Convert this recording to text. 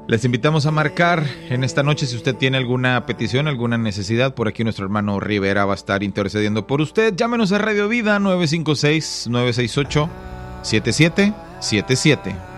Les invitamos a marcar en esta noche si usted tiene alguna petición, alguna necesidad. Por aquí nuestro hermano Rivera va a estar intercediendo por usted. Llámenos a Radio Vida 956-968-7777.